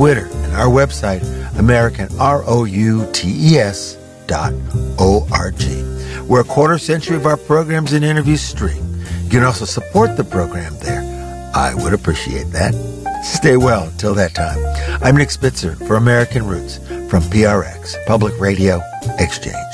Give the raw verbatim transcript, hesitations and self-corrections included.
Twitter, and our website, American Routes dot org. We're a quarter century of our programs and interviews stream. You can also support the program there. I would appreciate that. Stay well until that time. I'm Nick Spitzer for American Roots from P R X, Public Radio Exchange.